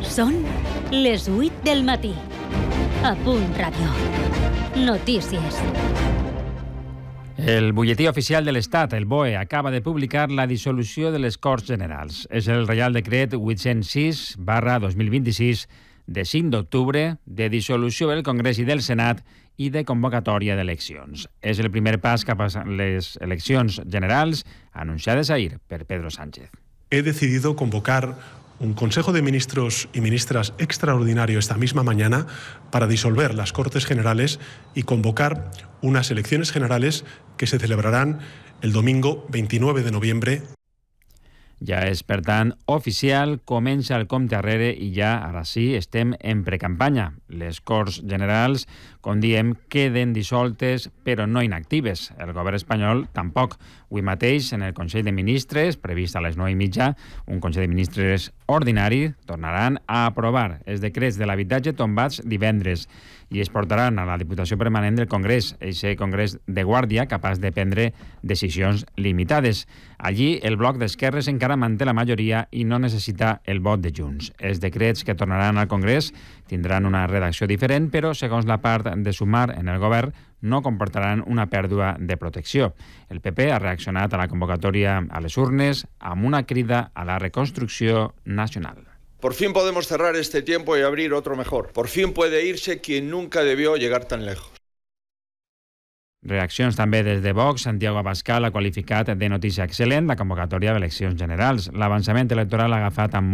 Són les 8 del matí. A Punt Ràdio. Notícies. El butlletí oficial de l'Estat, el BOE, acaba de publicar la dissolució de les Corts Generals. És el Reial Decret 806/2026 de 5 d'octubre de dissolució del Congrés i del Senat i de convocatòria d'eleccions. És el primer pas cap a les eleccions generals anunciades ahir per Pedro Sánchez. He decidido convocar un Consejo de Ministros y Ministras extraordinario esta misma mañana para disolver las Cortes Generales y convocar unas elecciones generales que se celebrarán el domingo 29 de noviembre. Ja és, per tant, oficial, comença el compte arrere i ja, ara sí, estem en precampanya. Les Corts Generals, com diem, queden dissoltes però no inactives. El govern espanyol tampoc. Avui mateix, en el Consell de Ministres, previst a les 9:30, un Consell de Ministres ordinari, tornaran a aprovar els decrets de l'habitatge tombats divendres i es portaran a la Diputació Permanent del Congrés, aquest Congrés de guàrdia capaç de prendre decisions limitades. Allí, el bloc d'esquerres encara manté la majoria i no necessita el vot de Junts. Els decrets que tornaran al Congrés tindran una redacció diferent, però, segons la part de Sumar en el govern, no comportaran una pèrdua de protecció. El PP ha reaccionat a la convocatòria a les urnes amb una crida a la reconstrucció nacional. Por fin podemos cerrar este tiempo y abrir otro mejor. Por fin puede irse quien nunca debió llegar tan lejos. Reaccions també des de Vox. Santiago Abascal ha qualificat de notícia excel·lent la convocatòria d'eleccions generals. L'avançament electoral ha agafat amb